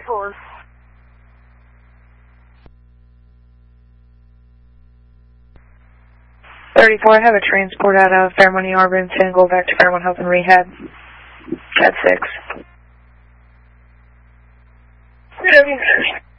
34. 34, I have a transport out of Fairmont ER, Benson, go back to Fairmont Health and Rehab. Cat 6. Good evening.